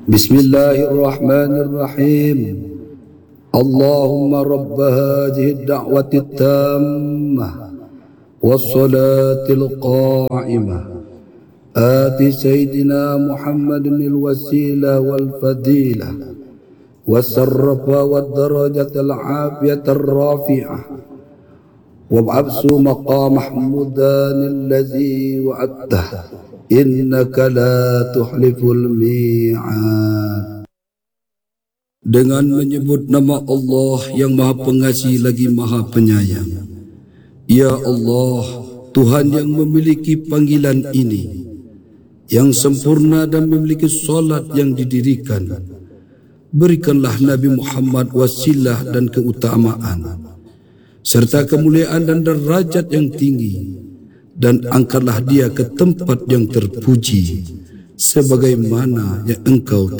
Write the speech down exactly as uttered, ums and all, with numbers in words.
Bismillahirrahmanirrahim. Allahumma rabb hadhihi ad-da'wati at-tammah was-salatil qa'imah ati sayyidina Muhammadin al-wasilah wal-fadilah was-sarrafa wad-darajatal 'afiyatar rafi'ah wab'absu maqam mahmudan allazi wa'adtah innaka la tuhliful mi'ad. Dengan menyebut nama Allah yang Maha Pengasih lagi Maha Penyayang. Ya Allah, Tuhan yang memiliki panggilan ini, yang sempurna dan memiliki solat yang didirikan, berikanlah Nabi Muhammad wasilah dan keutamaan serta kemuliaan dan derajat yang tinggi, dan angkatlah dia ke tempat yang terpuji sebagaimana yang engkau